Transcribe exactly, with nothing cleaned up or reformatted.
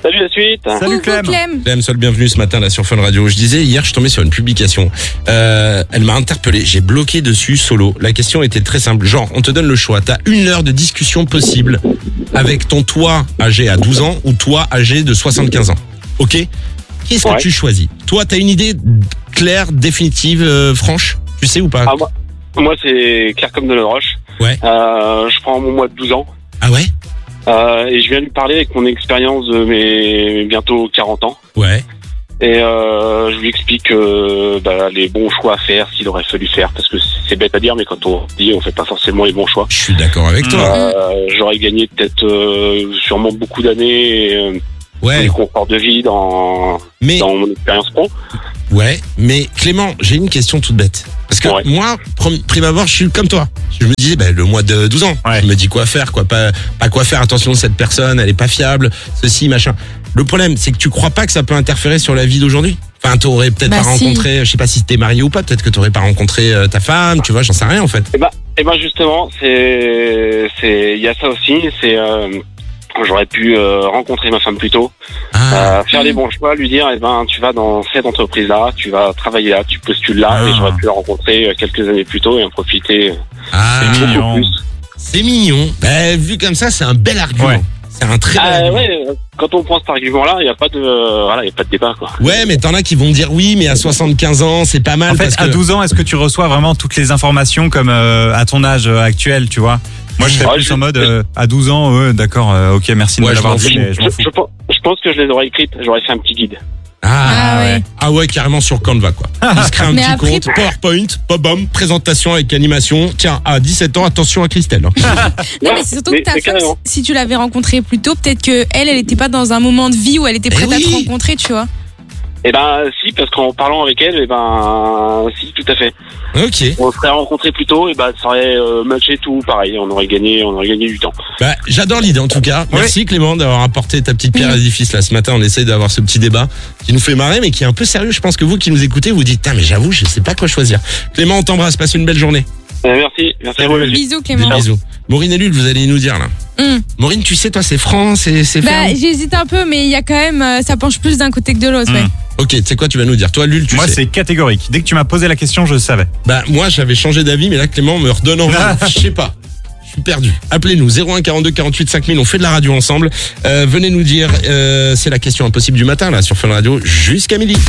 Salut la suite. Salut Coucou, Clem. Clem. Clem, sois le bienvenu ce matin là sur Fun Radio. Je disais hier, je suis tombé sur une publication. Euh, elle m'a interpellé. J'ai bloqué dessus solo. La question était très simple. Genre, on te donne le choix. T'as une heure de discussion possible avec ton toi âgé à douze ans ou toi âgé de soixante-quinze ans. Ok ? Qu'est-ce Ouais. que tu choisis ? Toi, t'as une idée claire, définitive, euh, franche ? Tu sais ou pas ? Ah, moi, moi c'est clair comme de la roche. Ouais. Euh, je prends mon mois de douze ans. Ah ouais ? Euh, et je viens lui parler avec mon expérience de mes bientôt quarante ans. Ouais. Et euh, je lui explique euh, bah, les bons choix à faire, s'il aurait fallu faire. Parce que c'est bête à dire, mais quand on dit, on fait pas forcément les bons choix. Je suis d'accord avec toi. Euh, j'aurais gagné peut-être euh, sûrement beaucoup d'années, euh, Ouais. du confort de vie dans, Mais dans mon expérience pro. Ouais, mais Clément, j'ai une question toute bête. Parce que Ouais. moi, prim- prime abord, je suis comme toi. Je me disais, bah, le mois de douze ans, Ouais. je me dis quoi faire, quoi, pas, pas quoi faire. Attention, cette personne, elle est pas fiable, ceci, machin. Le problème, c'est que tu crois pas que ça peut interférer sur la vie d'aujourd'hui. Enfin, t'aurais peut-être Bah, pas si. rencontré, je sais pas si t'es marié ou pas, peut-être que t'aurais pas rencontré euh, ta femme, tu vois, j'en sais rien en fait. Et ben, et ben justement, c'est, c'est, il y a ça aussi. C'est, euh, j'aurais pu euh, rencontrer ma femme plus tôt, Ah, euh, faire les bons choix, lui dire, eh ben, tu vas dans cette entreprise-là, tu vas travailler là, tu postules là, Ah. et j'aurais pu la rencontrer euh, quelques années plus tôt et en profiter ah, C'est beaucoup mignon. plus. c'est mignon. Bah, vu comme ça, c'est un bel argument. Ouais. C'est un très bel Ah, argument. ouais, euh, quand on prend cet argument-là, il n'y a pas de, euh, voilà, il y a pas de débat, quoi. Ouais, mais t'en as qui vont dire oui, mais à soixante-quinze ans, c'est pas mal En fait, parce que... à douze ans, est-ce que tu reçois vraiment toutes les informations comme euh, à ton âge euh, actuel, tu vois? Moi, je serais Ouais, plus je- en mode euh, à douze ans, ouais, d'accord, euh, ok, merci de Ouais, me je l'avoir m'en dit, fous. mais je m'en Je, fous. je pense- je pense que je les aurais écrites, j'aurais fait un petit guide. Ah, Ah ouais. Ah ouais, carrément sur Canva, quoi. Il se crée un Mais petit après- compte, PowerPoint, pop bam, présentation avec animation. Tiens, à dix-sept ans, attention à Christelle. hein. Non, mais c'est surtout mais- que ta mais femme, carrément. si tu l'avais rencontrée plus tôt, peut-être que elle, elle était pas dans un moment de vie où elle était Eh prête à te oui. rencontrer, tu vois. Eh ben, si, parce qu'en parlant avec elle, eh ben, si, tout à fait. Ok. On se serait rencontrés plus tôt, et ben, ça aurait euh, matché tout, pareil, on aurait gagné, on aurait gagné du temps. Bah, j'adore l'idée en tout cas. Merci Clément d'avoir apporté ta petite pierre à Oui. l'édifice là ce matin. On essaye d'avoir ce petit débat qui nous fait marrer mais qui est un peu sérieux. Je pense que vous qui nous écoutez, vous dites, ah mais j'avoue, je sais pas quoi choisir. Clément, on t'embrasse. Passe une belle journée. Euh, merci, merci à vous. les Bisous, Des Clément. bisous. Maureen et Lul, vous allez nous dire là. Hum. Maureen, tu sais, toi, c'est franc, c'est c'est Bah, ferme. j'hésite un peu, mais il y a quand même, euh, ça penche plus d'un côté que de l'autre, ouais. Hum. Ok, tu sais quoi, tu vas nous dire. Toi, Lul, tu Moi, sais. c'est catégorique. Dès que tu m'as posé la question, je savais. Bah moi j'avais changé d'avis mais là Clément me redonne envie. Je sais pas. Je suis perdu. Appelez-nous zéro un quarante-deux quarante-huit cinq mille, on fait de la radio ensemble. Euh, venez nous dire, euh, c'est la question impossible du matin là sur Fun Radio jusqu'à midi.